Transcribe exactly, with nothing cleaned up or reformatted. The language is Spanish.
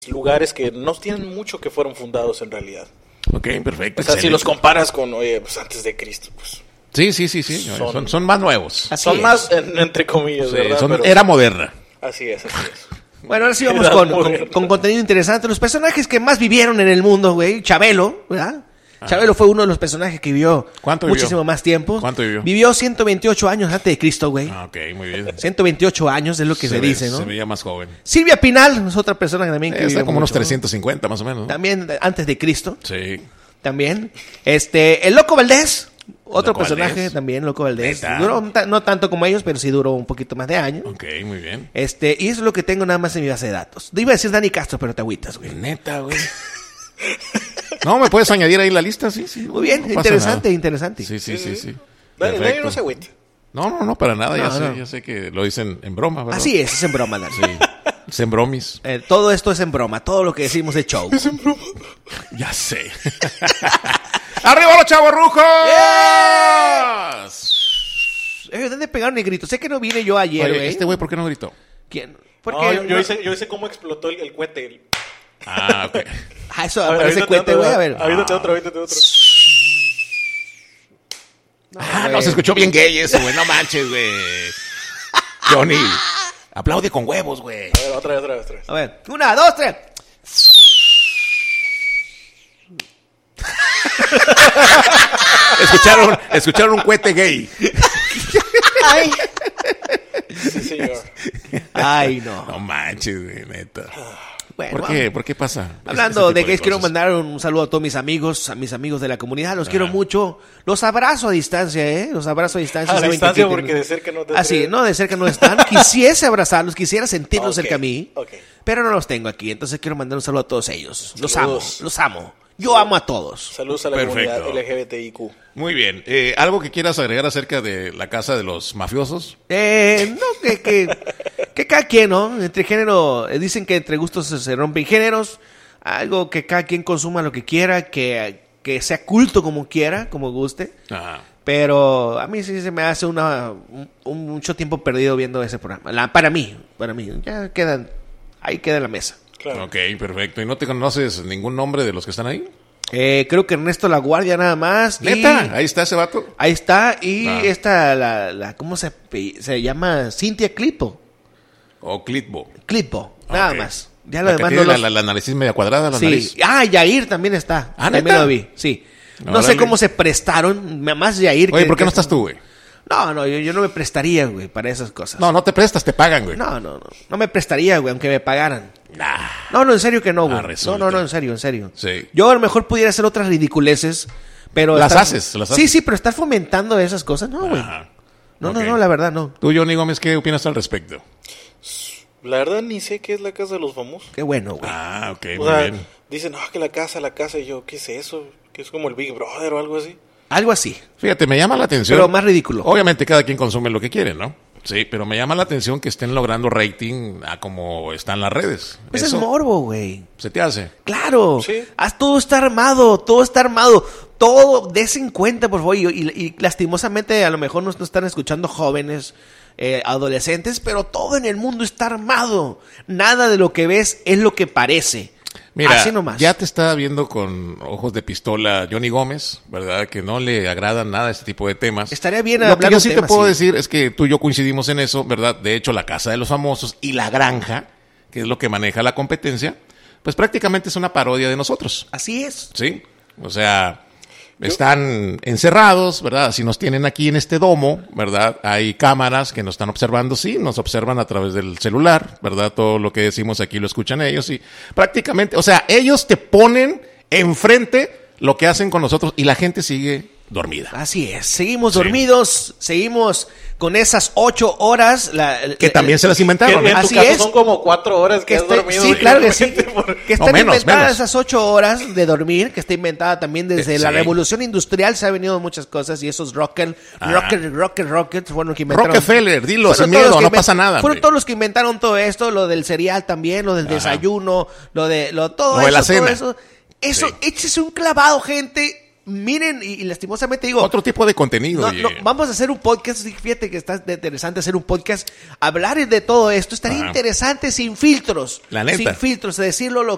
lugares que no tienen mucho que fueron fundados en realidad. Ok, perfecto. O sea, si los comparas con, oye, pues antes de Cristo, pues... Sí, sí, sí, sí. Son, son, son más nuevos. Son es. más, en, entre comillas, Sí, ¿verdad? son Pero, era moderna. así es, así es. Bueno, ahora sí vamos con, con, con contenido interesante. Los personajes que más vivieron en el mundo, güey. Chabelo, ¿verdad? Ah. Chabelo fue uno de los personajes que vivió ¿Cuánto muchísimo vivió? más tiempo. ¿Cuánto vivió? Vivió ciento veintiocho años antes de Cristo, güey. Ah, ok, muy bien. ciento veintiocho años es lo que se, se ve, dice, ¿no? Se veía más joven. Silvia Pinal es otra persona que también... Eh, que está como mucho, unos trescientos cincuenta, ¿no? Más o menos, ¿no? También antes de Cristo. Sí. También. Este, el Loco Valdés. Otro Loco personaje Valdés. también, Loco Valdés. ¿Neta? Duró no tanto como ellos, pero sí duró un poquito más de años. Ok, muy bien. Este, y eso es lo que tengo nada más en mi base de datos. Iba a decir Dani Castro, pero te agüitas, güey. Neta, güey. No, ¿me puedes añadir ahí la lista? Sí, sí. Muy bien, no pasa interesante, nada. interesante. Sí, sí, sí, sí. Dani, Dani Perfecto. no se agüite. No, no, no, para nada. Ya No, sé, no. ya sé que lo dicen en broma, ¿verdad? Así es, es en broma, Dani. Sí. Es en bromis. Eh, todo esto es en broma, todo lo que decimos es show. Es en broma. Ya sé. ¡Arriba los chavos rujos! Eh, ¿Dónde pegaron el grito? Sé que no vine yo ayer, Oye, güey. este güey, ¿por qué no gritó? ¿Quién? ¿Por No, qué? yo, yo, No. hice, yo hice cómo explotó el, el cohete. El... Ah, ok. Ah, eso A ver, aparece avítate cuete, otro, güey, a ver. Avítate otro, avítate otro. Ah, güey. no, se escuchó bien gay eso, güey. No manches, güey. Johnny, aplaude con huevos, güey. A ver, otra vez, otra vez, otra vez. A ver, una, dos, tres. Escucharon, escucharon un cohete gay. Ay. Sí, señor. Ay, no. No manches, güey, neta. Bueno, ¿Por qué? ¿Por qué pasa? hablando ese de tipo gays, quiero cosas? mandar un saludo a todos mis amigos, a mis amigos de la comunidad. Los quiero Ah. mucho. Los abrazo a distancia, ¿eh? Los abrazo a distancia. A Saben que distancia aquí porque tienen- de cerca no te Ah, sí, atreves. no, de cerca no están. Quisiese abrazarlos, quisiera sentirlos Ok, cerca a mí. ok. Pero no los tengo aquí. Entonces quiero mandar un saludo a todos ellos. Los amo, Saludos. los amo. Yo amo a todos. Saludos a la Perfecto. comunidad L G B T I Q. Muy bien. Eh, ¿Algo que quieras agregar acerca de la casa de los mafiosos? Eh, no, que, que, que cada quien, ¿no? Entre género, eh, dicen que entre gustos se, se rompen géneros. Algo que cada quien consuma lo que quiera, que, que sea culto como quiera, como guste. Ajá. Pero a mí sí se me hace una, un, un mucho tiempo perdido viendo ese programa. La, para mí, para mí. Ya quedan, ahí queda en la mesa. Claro. Ok, perfecto. ¿Y no te conoces ningún nombre de los que están ahí? Eh, creo que Ernesto La Guardia nada más. y- ¿Neta? Ahí está ese vato. Ahí está. Y Ah. esta, la, la, ¿cómo se, ape- se llama? Cintia Clipo. O Clitbo. Clipo, nada Ok. más. Ya lo La que demás tiene no la, los- la, la nariz media cuadrada, la Sí. nariz. Ah, Yair también está. Ah, también ¿neta? lo vi, sí. No Órale. sé cómo se prestaron. Más Yair. Oye, que- ¿por qué que- no estás tú, güey? No, no, yo, yo no me prestaría, güey, para esas cosas. No, no te prestas, te pagan, güey. no, no, no. No me prestaría, güey, aunque me pagaran. Nah. No, no, en serio que no, güey. Ah, no, resulta. no, no, en serio, en serio. Sí. Yo a lo mejor pudiera hacer otras ridiculeces, pero... Las estar- haces, las Sí, haces. sí, pero estar fomentando esas cosas, no, güey. Ajá. No, Ok. no, no, la verdad, no. Tú, Johnny Gómez, ¿qué opinas al respecto? La verdad ni sé qué es la casa de los famosos. Qué bueno, güey. Ah, ok, O muy sea, bien. dicen, ah, que la casa, la casa. Y yo, ¿qué es eso? Que es como el Big Brother o algo así. Algo así, Fíjate, me llama la atención. pero más ridículo. Obviamente cada quien consume lo que quiere, ¿no? Sí, pero me llama la atención que estén logrando rating a como están las redes. Ese es Eso morbo, güey. se te hace. Claro, Sí. haz, todo está armado, todo está armado, todo, des en cuenta, por favor, y, y- y lastimosamente a lo mejor nos, nos están escuchando jóvenes, eh, adolescentes, pero todo en el mundo está armado, nada de lo que ves es lo que parece, Mira, así nomás. ya te está viendo con ojos de pistola Johnny Gómez, ¿verdad? Que no le agradan nada este tipo de temas. Estaría bien Lo que hablar yo un sí te tema puedo así. decir es que tú y yo coincidimos en eso, ¿verdad? De hecho, la Casa de los Famosos y La Granja, que es lo que maneja la competencia, pues prácticamente es una parodia de nosotros. Así es. ¿Sí? O sea, están encerrados, ¿verdad? Si nos tienen aquí en este domo, ¿verdad? Hay cámaras que nos están observando, sí, nos observan a través del celular, ¿verdad? Todo lo que decimos aquí lo escuchan ellos y prácticamente, o sea, ellos te ponen enfrente lo que hacen con nosotros y la gente sigue dormida. Así es, seguimos Sí. dormidos, seguimos con esas ocho horas. La, Que también se las Que inventaron. en tu Así caso es. son como cuatro horas que, que has esté- dormido. sí, claro que sí. últimamente por- Que están No, menos, inventadas menos. esas ocho horas de dormir, que está inventada también desde Eh, la sí. revolución industrial, se ha venido muchas cosas y esos rocket, Ah. rocket, rocket, rocket fueron los que inventaron. Rockefeller, dilo, Fueron sin todos miedo, los que no inven- pasa nada. Fueron hombre. todos los que inventaron todo esto, lo del cereal también, lo del Ajá. desayuno, lo de lo todo Lo eso, de la todo cena. eso. Eso, Sí. échese un clavado, gente. Miren, y, y lastimosamente digo, Otro tipo de contenido. no, oye. no, vamos a hacer un podcast, fíjate que está interesante hacer un podcast, hablar de todo esto, estaría Ajá. interesante sin filtros, La neta. sin filtros, decirlo lo